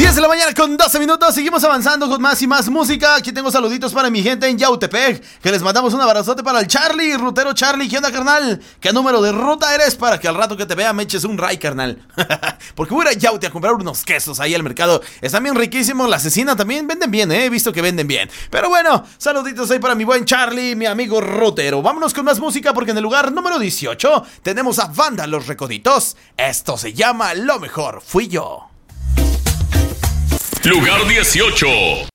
10 de la mañana con 12 minutos. Seguimos avanzando con más y más música. Aquí tengo saluditos para mi gente en Yautepec, que les mandamos un abrazote para el Charlie, rutero Charlie. ¿Qué onda, carnal? ¿Qué número de ruta eres? Para que al rato que te vea me eches un ray, carnal. Porque voy a ir a Yaute a comprar unos quesos ahí al mercado. Están bien riquísimos. La Cecina también venden bien, He visto que venden bien. Pero bueno, saluditos ahí para mi buen Charlie, mi amigo rutero. Vámonos con más música, porque en el lugar número 18 tenemos a Banda Los Recoditos. Esto se llama Lo Mejor Fui Yo. Lugar 18.